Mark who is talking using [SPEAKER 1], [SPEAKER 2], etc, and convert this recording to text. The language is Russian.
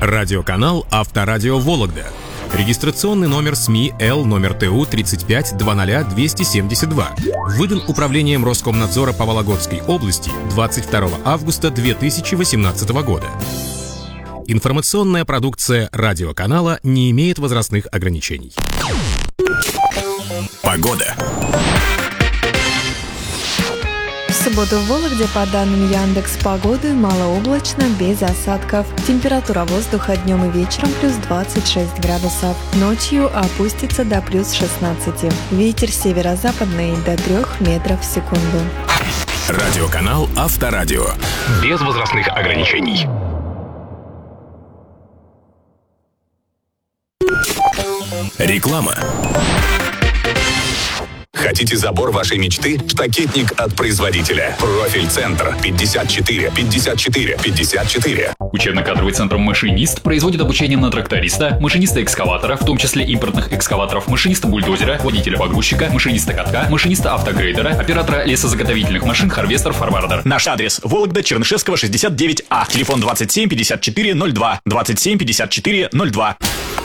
[SPEAKER 1] Радиоканал «Авторадио Вологда». Регистрационный номер СМИ Л номер ТУ 35-00-272. Выдан Управлением Роскомнадзора по Вологодской области 22 августа 2018 года. Информационная продукция радиоканала не имеет возрастных ограничений. Погода.
[SPEAKER 2] В субботу в Вологде, по данным Яндекс.Погоды, малооблачно, без осадков. Температура воздуха днем и вечером плюс 26 градусов. Ночью опустится до плюс 16. Ветер северо-западный до 3 метров в секунду.
[SPEAKER 1] Радиоканал «Авторадио». Без возрастных ограничений. Реклама. Хотите забор вашей мечты? Штакетник от производителя. Профиль-центр 54 54 54.
[SPEAKER 3] Учебно-кадровый центр «Машинист» производит обучение на тракториста, машиниста-экскаватора, в том числе импортных экскаваторов, машиниста-бульдозера, водителя-погрузчика, машиниста-катка, машиниста-автогрейдера, оператора лесозаготовительных машин, харвестер, форвардер.
[SPEAKER 4] Наш адрес: Вологда, Чернышевского, 69А. Телефон 27 54 02. 27 54 02.